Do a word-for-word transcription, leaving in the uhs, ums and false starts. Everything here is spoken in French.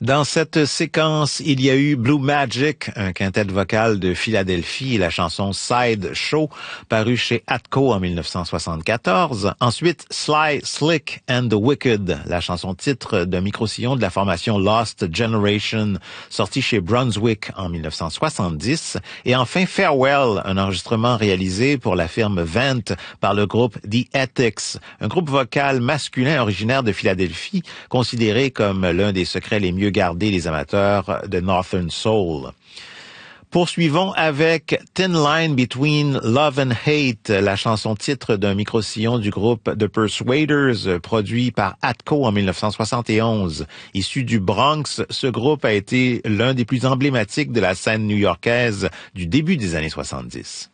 Dans cette séquence, il y a eu Blue Magic, un quintet vocal de Philadelphie, et la chanson Side Show, parue chez Atco en mille neuf cent soixante-quatorze. Ensuite, Sly, Slick and the Wicked, la chanson titre d'un micro-sillon de la formation Lost Generation, sortie chez Brunswick en mille neuf cent soixante-dix. Et enfin, Farewell, un enregistrement réalisé pour la firme Vent par le groupe The Ethics, un groupe vocal masculin originaire de Philadelphie, considéré comme l'un des secrets les mieux gardés des amateurs de Northern Soul. Poursuivons avec Thin Line Between Love and Hate, la chanson titre d'un micro-sillon du groupe The Persuaders, produit par Atco en mille neuf cent soixante et onze. Issu du Bronx, ce groupe a été l'un des plus emblématiques de la scène new-yorkaise du début des années soixante-dix.